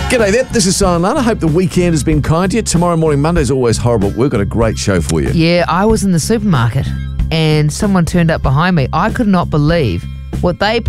G'day there, this is Simon Lana. I hope the weekend has been kind to you. Tomorrow morning, Monday's always horrible. We've got a great show for you. Yeah, I was in the supermarket and someone turned up behind me. I could not believe what they